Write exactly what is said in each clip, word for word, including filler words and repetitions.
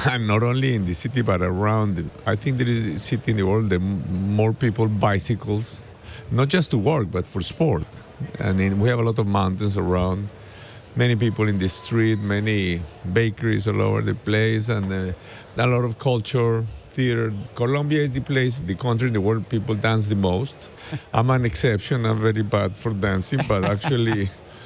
and not only in the city but around. I think there is a city in the world that m- more people bicycles, not just to work but for sport. And in, we have a lot of mountains around, many people in the street, many bakeries all over the place, and uh, a lot of culture, theater. Colombia is the place, the country in the world people dance the most. I'm an exception. I'm very bad for dancing, but actually,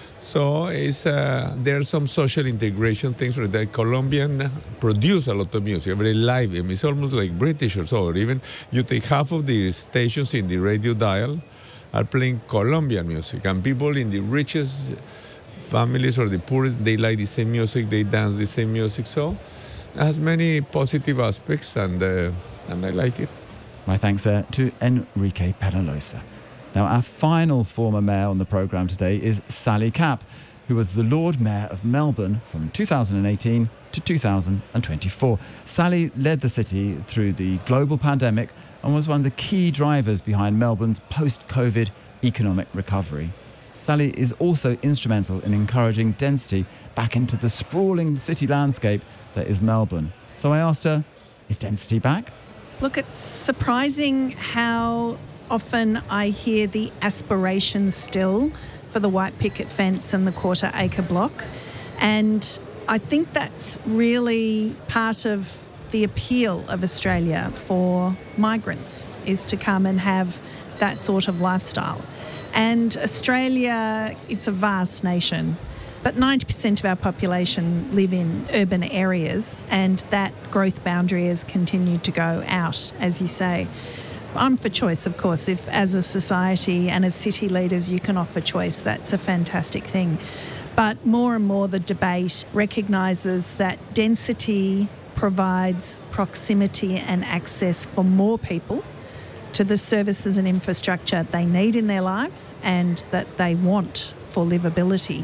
so it's uh, there are some social integration things where the Colombian produce a lot of music, very live. I mean, it's almost like British or so. Or even you take half of the stations in the radio dial are playing Colombian music, and people in the richest families or the poorest, they like the same music, they dance the same music. So it has many positive aspects, and uh, and I like it. My thanks uh, to Enrique Peñalosa. Now, our final former mayor on the programme today is Sally Capp, who was the Lord Mayor of Melbourne from two thousand eighteen to two thousand twenty-four. Sally led the city through the global pandemic and was one of the key drivers behind Melbourne's post-COVID economic recovery. Sally is also instrumental in encouraging density back into the sprawling city landscape that is Melbourne. So I asked her, is density back? Look, it's surprising how often I hear the aspirations still for the white picket fence and the quarter acre block. And I think that's really part of the appeal of Australia for migrants, is to come and have that sort of lifestyle. And Australia, it's a vast nation, but ninety percent of our population live in urban areas, and that growth boundary has continued to go out, as you say. I'm for choice, of course. If as a society and as city leaders you can offer choice, that's a fantastic thing. But more and more the debate recognises that density provides proximity and access for more people to the services and infrastructure they need in their lives and that they want for livability.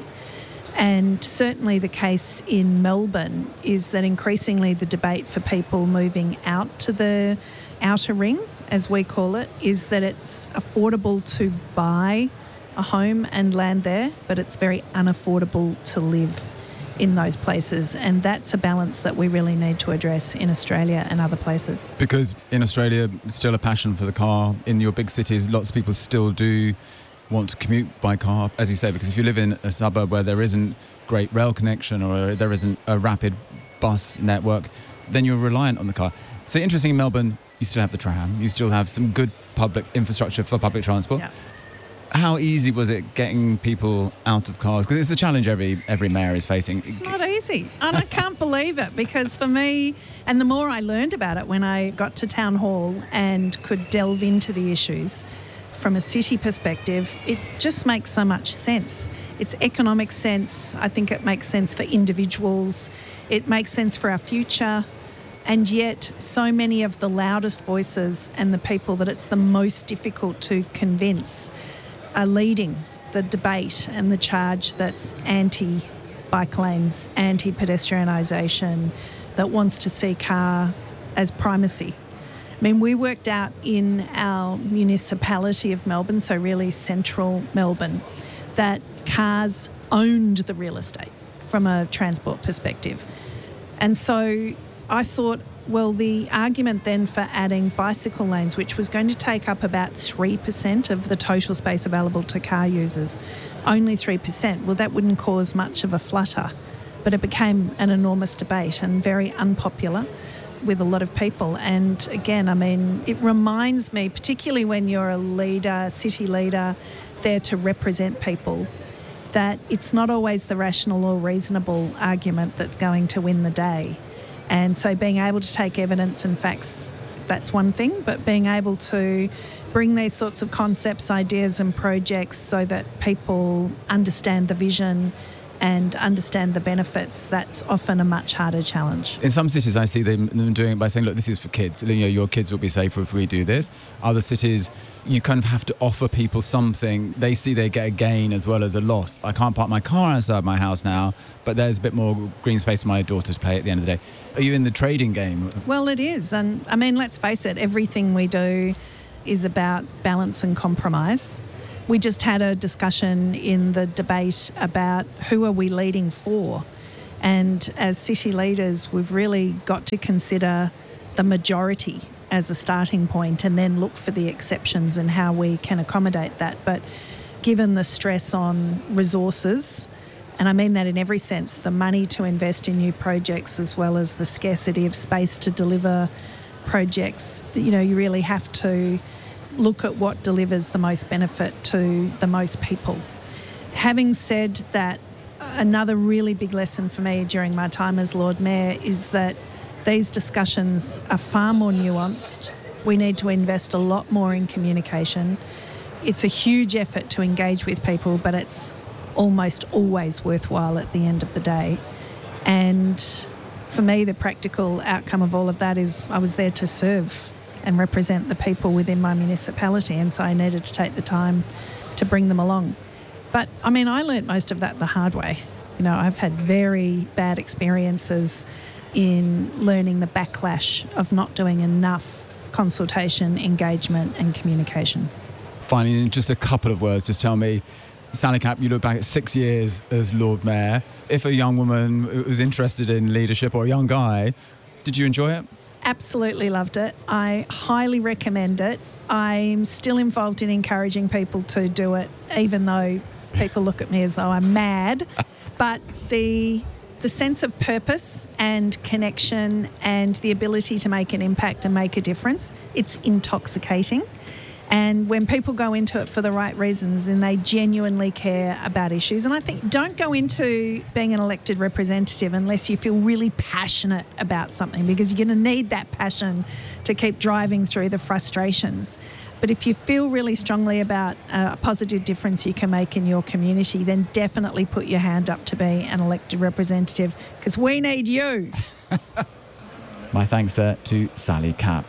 And certainly the case in Melbourne is that increasingly the debate for people moving out to the outer ring, as we call it, is that it's affordable to buy a home and land there, but it's very unaffordable to live in those places. And that's a balance that we really need to address in Australia and other places. Because in Australia, still a passion for the car. In your big cities, lots of people still do want to commute by car, as you say, because if you live in a suburb where there isn't great rail connection or there isn't a rapid bus network, then you're reliant on the car. So interesting, in Melbourne, you still have the tram, you still have some good public infrastructure for public transport. Yeah. How easy was it getting people out of cars? Because it's a challenge every every mayor is facing. It's not easy. And I can't believe it, because for me, and the more I learned about it when I got to Town Hall and could delve into the issues from a city perspective, it just makes so much sense. It's economic sense. I think it makes sense for individuals. It makes sense for our future. And yet so many of the loudest voices and the people that it's the most difficult to convince are leading the debate and the charge that's anti-bike lanes, anti-pedestrianisation, that wants to see car as primacy. I mean, we worked out in our municipality of Melbourne, so really central Melbourne, that cars owned the real estate from a transport perspective. And so I thought, well, the argument then for adding bicycle lanes, which was going to take up about three percent of the total space available to car users, only three percent, well, that wouldn't cause much of a flutter. But it became an enormous debate and very unpopular with a lot of people. And again, I mean, it reminds me, particularly when you're a leader, city leader, there to represent people, that it's not always the rational or reasonable argument that's going to win the day. And so being able to take evidence and facts, that's one thing, but being able to bring these sorts of concepts, ideas and projects so that people understand the vision and understand the benefits, that's often a much harder challenge. In some cities, I see them, them doing it by saying, look, this is for kids. You know, your kids will be safer if we do this. Other cities, you kind of have to offer people something. They see they get a gain as well as a loss. I can't park my car outside my house now, but there's a bit more green space for my daughter to play at the end of the day. Are you in the trading game? Well, it is. And I mean, let's face it, everything we do is about balance and compromise. We just had a discussion in the debate about who are we leading for. And as city leaders, we've really got to consider the majority as a starting point and then look for the exceptions and how we can accommodate that. But given the stress on resources, and I mean that in every sense, the money to invest in new projects as well as the scarcity of space to deliver projects, you know, you really have to look at what delivers the most benefit to the most people. Having said that, another really big lesson for me during my time as Lord Mayor is that these discussions are far more nuanced. We need to invest a lot more in communication. It's a huge effort to engage with people, but it's almost always worthwhile at the end of the day. And for me, the practical outcome of all of that is I was there to serve and represent the people within my municipality, and so I needed to take the time to bring them along. But, I mean, I learnt most of that the hard way. You know, I've had very bad experiences in learning the backlash of not doing enough consultation, engagement and communication. Finally, in just a couple of words, just tell me, Sally Capp, you look back at six years as Lord Mayor. If a young woman was interested in leadership, or a young guy, did you enjoy it? Absolutely loved it. I highly recommend it. I'm still involved in encouraging people to do it, even though people look at me as though I'm mad. But the the sense of purpose and connection and the ability to make an impact and make a difference, it's intoxicating. And when people go into it for the right reasons and they genuinely care about issues, and I think don't go into being an elected representative unless you feel really passionate about something, because you're going to need that passion to keep driving through the frustrations. But if you feel really strongly about a positive difference you can make in your community, then definitely put your hand up to be an elected representative, because we need you. My thanks uh, to Sally Capp.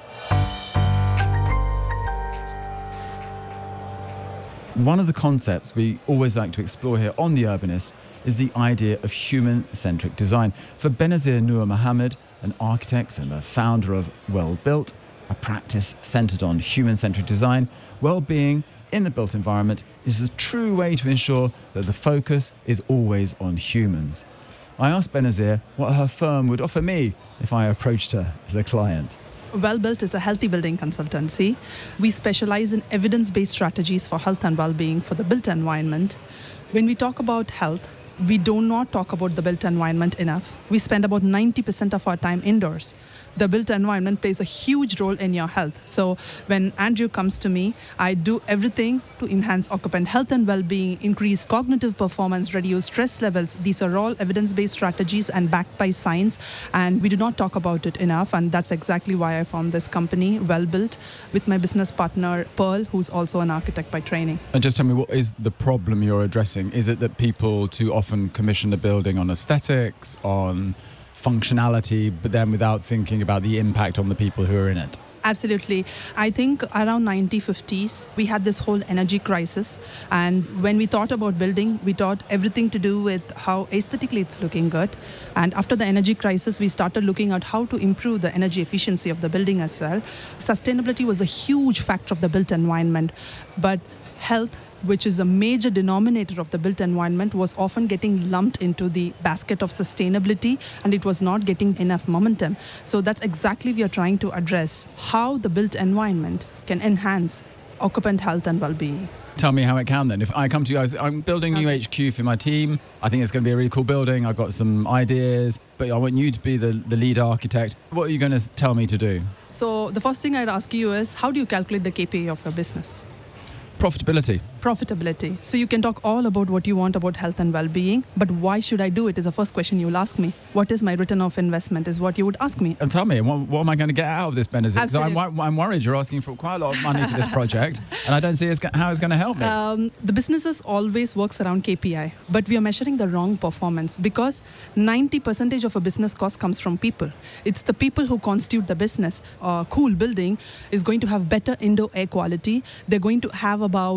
One of the concepts we always like to explore here on The Urbanist is the idea of human-centric design. For Benazir Noor Mohammed, an architect and the founder of Well Built, a practice centred on human-centric design, well-being in the built environment is the true way to ensure that the focus is always on humans. I asked Benazir what her firm would offer me if I approached her as a client. Well Built is a healthy building consultancy. We specialize in evidence-based strategies for health and well-being for the built environment. When we talk about health, we do not talk about the built environment enough. We spend about ninety percent of our time indoors. The built environment plays a huge role in your health. So when Andrew comes to me, I do everything to enhance occupant health and well-being, increase cognitive performance, reduce stress levels. These are all evidence-based strategies and backed by science, and we do not talk about it enough. And that's exactly why I found this company, Well Built, with my business partner, Pearl, who's also an architect by training. And just tell me, what is the problem you're addressing? Is it that people too often commission a building on aesthetics, on functionality, but then without thinking about the impact on the people who are in it? Absolutely. I think around nineteen fifties, we had this whole energy crisis. And when we thought about building, we thought everything to do with how aesthetically it's looking good. And after the energy crisis, we started looking at how to improve the energy efficiency of the building as well. Sustainability was a huge factor of the built environment. But health, which is a major denominator of the built environment, was often getting lumped into the basket of sustainability, and it was not getting enough momentum. So that's exactly we are trying to address, how the built environment can enhance occupant health and well-being. Tell me how it can then. If I come to you, I'm building a new H Q for my team. I think it's going to be a really cool building. I've got some ideas, but I want you to be the, the lead architect. What are you going to tell me to do? So the first thing I'd ask you is, how do you calculate the K P I of your business? Profitability. Profitability. So you can talk all about what you want about health and well-being, but why should I do it is the first question you'll ask me. What is my return of investment is what you would ask me. And tell me, what, what am I going to get out of this, Benazir? So I'm, I'm worried you're asking for quite a lot of money for this project, and I don't see it's, how it's going to help me. Um, the businesses always works around K P I, but we are measuring the wrong performance, because ninety percent of a business cost comes from people. It's the people who constitute the business. A cool building is going to have better indoor air quality. They're going to have about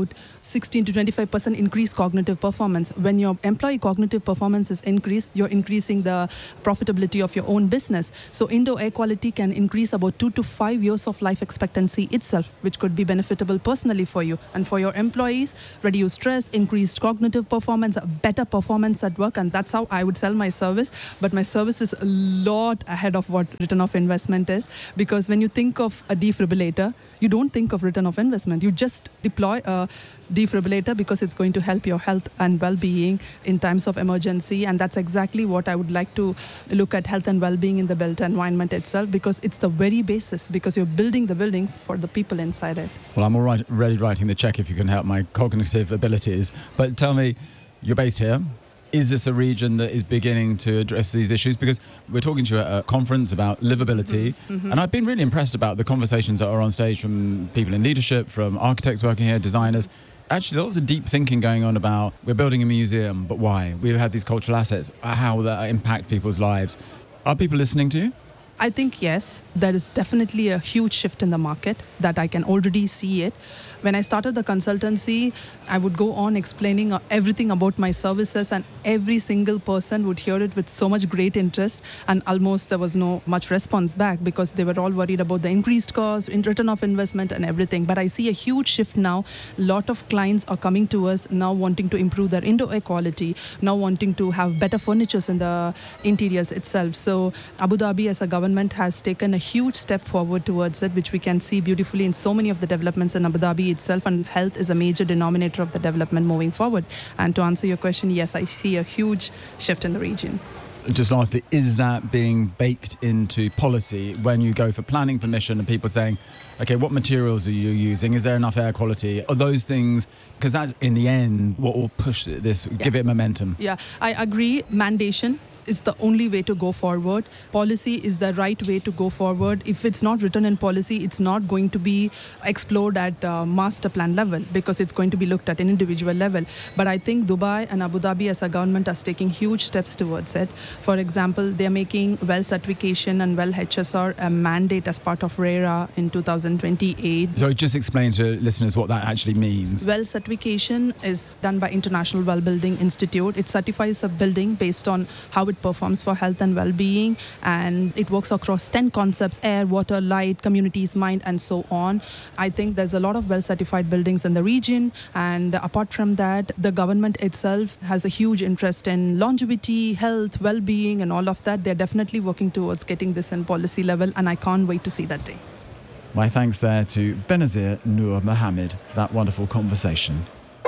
sixteen to twenty-five percent increased cognitive performance. When your employee cognitive performance is increased, you're increasing the profitability of your own business. So indoor air quality can increase about two to five years of life expectancy itself, which could be benefitable personally for you and for your employees. Reduce stress, increased cognitive performance, better performance at work, and that's how I would sell my service. But my service is a lot ahead of what return of investment is, because when you think of a defibrillator, you don't think of return of investment. You just deploy a defibrillator because it's going to help your health and well-being in times of emergency. And that's exactly what I would like to look at health and well-being in the built environment itself, because it's the very basis, because you're building the building for the people inside it. Well, I'm already writing the check if you can help my cognitive abilities. But tell me, you're based here. Is this a region that is beginning to address these issues? Because we're talking to you at a conference about livability, mm-hmm. Mm-hmm. and I've been really impressed about the conversations that are on stage from people in leadership, from architects working here, designers. Actually, lots of deep thinking going on about we're building a museum, but why? We've had these cultural assets, how will that impact people's lives? Are people listening to you? I think yes, there is definitely a huge shift in the market that I can already see it. When I started the consultancy, I would go on explaining everything about my services, and every single person would hear it with so much great interest, and almost there was no much response back because they were all worried about the increased cost, in return of investment and everything. But I see a huge shift now. A lot of clients are coming to us now wanting to improve their indoor air quality, now wanting to have better furnitures in the interiors itself. So Abu Dhabi as a government has taken a huge step forward towards it, which we can see beautifully in so many of the developments in Abu Dhabi itself, and health is a major denominator of the development moving forward. And to answer your question, yes, I see a huge shift in the region. Just lastly, is that being baked into policy when you go for planning permission and people saying, okay, what materials are you using? Is there enough air quality? Are those things, because that's in the end what will push this, yeah. give it momentum. Yeah, I agree. Mandation is the only way to go forward. Policy is the right way to go forward. If it's not written in policy, it's not going to be explored at uh, master plan level, because it's going to be looked at an individual level. But I think Dubai and Abu Dhabi as a government are taking huge steps towards it. For example, they're making well certification and well H S R a mandate as part of RERA in two thousand twenty-eight. So just explain to listeners what that actually means. Well certification is done by International Well Building Institute. It certifies a building based on how it performs for health and well-being, and it works across ten concepts: air, water, light, communities, mind, and so on. I think there's a lot of well-certified buildings in the region, and apart from that, the government itself has a huge interest in longevity, health, well-being, and all of that. They're definitely working towards getting this in policy level, and I can't wait to see that day. My thanks there to Benazir Noor Mohammed for that wonderful conversation.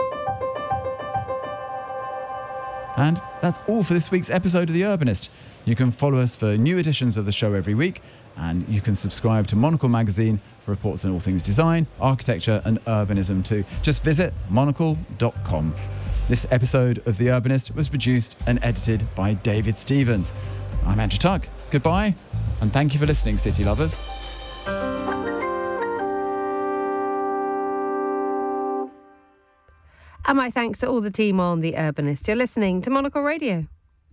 And that's all for this week's episode of The Urbanist. You can follow us for new editions of the show every week, and you can subscribe to Monocle magazine for reports on all things design, architecture and urbanism too. Just visit monocle dot com. This episode of The Urbanist was produced and edited by David Stevens. I'm Andrew Tuck. Goodbye, and thank you for listening, city lovers. And my thanks to all the team on The Urbanist. You're listening to Monocle Radio.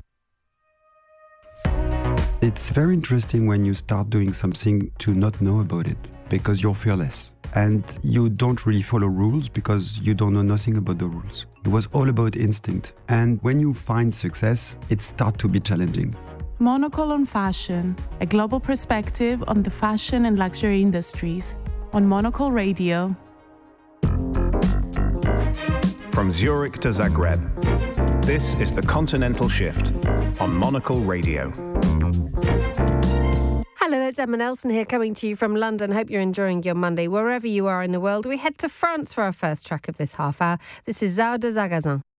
It's very interesting when you start doing something to not know about it, because you're fearless. And you don't really follow rules because you don't know nothing about the rules. It was all about instinct. And when you find success, it starts to be challenging. Monocle on Fashion, a global perspective on the fashion and luxury industries. On Monocle Radio. From Zurich to Zagreb, this is The Continental Shift on Monocle Radio. Hello, it's Emma Nelson here, coming to you from London. Hope you're enjoying your Monday wherever you are in the world. We head to France for our first track of this half hour. This is Zao de Zagazan.